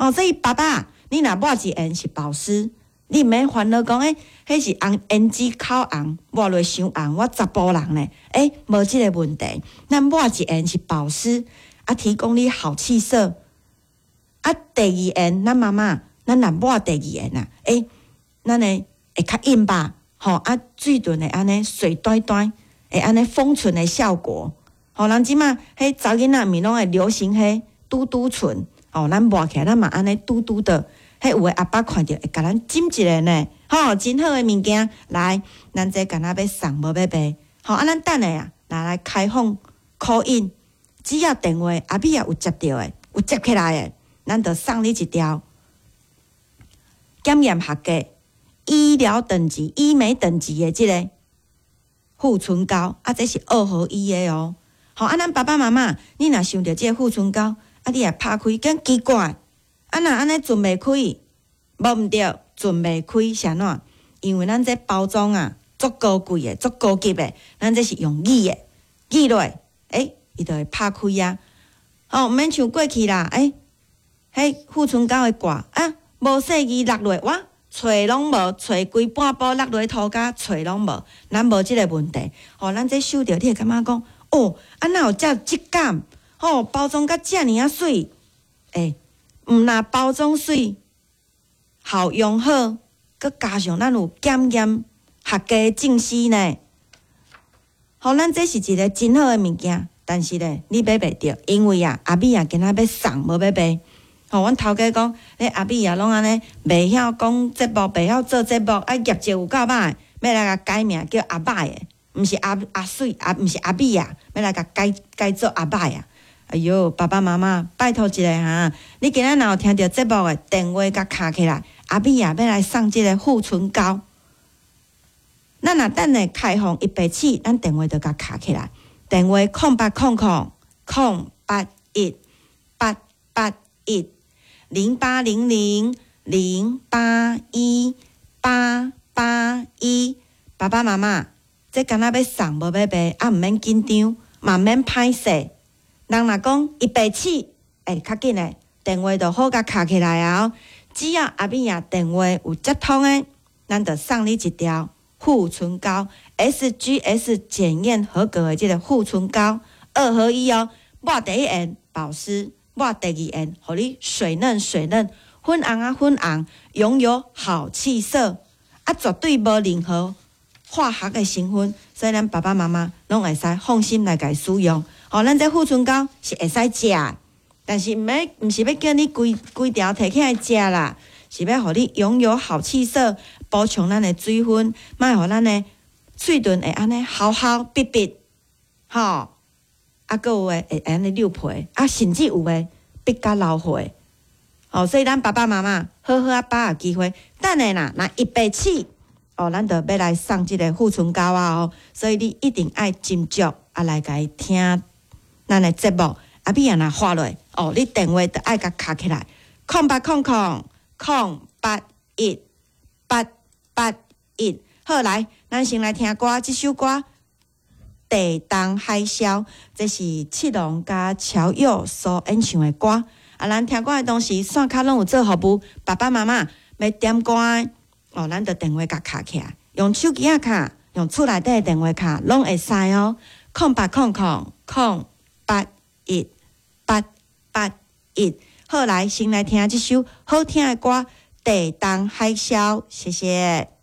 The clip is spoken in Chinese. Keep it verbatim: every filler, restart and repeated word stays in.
好，所以爸爸，你若抹一下是保湿，你毋免烦恼讲诶，迄是红胭脂口红，抹落伤红，我查甫人呢，诶，无即个问题。咱抹一下是保湿，啊，提供你好气色。啊，第二下，咱妈妈，咱若抹第二下啊，诶，咱呢会较硬吧？吼，啊，水润的安尼水端端，会安尼丰唇的效果。吼，人即马迄查囡仔面拢会流行迄嘟嘟唇。哦，咱抹起来，咱嘛安尼嘟嘟的，迄有诶阿爸看着会甲咱浸一个呢，吼，真好诶物件，来，咱这敢若要送无要卖，吼，啊，咱等下啊，来来开放 call in， 只要电话阿美也有接到诶，有接起来诶，咱就送你一条检验合格、医疗等级、医美等级诶即个护唇膏，啊，这是二合一诶哦，好，啊，咱爸爸妈妈，你若想着即个护唇膏。啊！你也拍开，更奇怪。啊，若安尼存袂开，无毋对，存袂开是安怎？因为咱这包装啊，足高贵诶，足高级诶，咱这是用挤诶，挤落，诶，伊就会拍开啊。哦，毋免像过去啦，诶，迄护唇膏诶挂啊，无细字落落，哇，找拢无，找规半包落落涂骹，找拢无，咱无即个问题。哦，咱这嗅着，你会感觉讲，哦，啊，哪有遮质感？吼、哦，包装甲遮尔啊水，诶、欸，毋若包装水，好用好，佮加上咱有检验合格证书呢。好，咱这是一个真好诶物件，但是咧，你买袂着，因为啊，阿美啊，今仔要送，无要卖。吼、哦，阮头家讲，咧阿美啊，拢安尼袂晓讲节目，袂晓做节目，啊，业绩有够歹，要来甲改名叫阿歹诶，毋是阿阿水，啊，毋是阿美啊，要来甲改改做阿歹啊。哎哟，爸爸妈妈，拜托一下哈！你今仔若有听到节目的电话甲卡起来，阿美啊要来送即个护唇膏。咱若等下开放一百次，咱电话就甲卡起来。电话空八空空空八一八八一零八零零零八一八八一。爸爸妈妈，这敢若要送无要卖，啊毋免紧张，嘛毋免歹势。人若讲一百次，会较紧诶，电话就好甲卡起来啊！只要阿美亚电话有接通诶，咱就送你一条护唇膏 S G S 检验合格的即个护唇膏，二合一哦。抹第一眼保湿，抹第二眼，互你水嫩水嫩，粉红啊粉红，拥有好气色啊，绝对无任何化学的成分，所以咱爸爸妈妈拢会使放心来家使用。哦，咱这护唇膏是会使食，但是毋要，毋是要叫你规规条摕起来食啦，是要互你拥有好气色，补充咱的水分，莫互咱的嘴唇会安尼好好闭闭，吼、哦，啊，搁有诶会安尼溜皮，啊，甚至有诶闭甲老血。哦，所以咱爸爸妈妈好好啊把握机会，等下啦，若一百次，哦，咱就要来送即个护唇膏啊哦，所以你一定爱斟酌啊来甲伊听。咱的节目，阿美啊若发落，哦，你电话就爱甲卡起来，空八空空空八一八八一。好来，咱先来听歌，这首歌《地动海啸》，这是七龙甲乔佑所演唱的歌。啊，咱听歌的同时，线卡拢有做服务，爸爸妈妈要点歌，哦，咱就电话甲卡起来，用手机啊卡，用厝内底的电话卡，拢会使哦。空八空空空。八一八八一，好来，先来听这首好听的歌《地动海啸》，谢谢。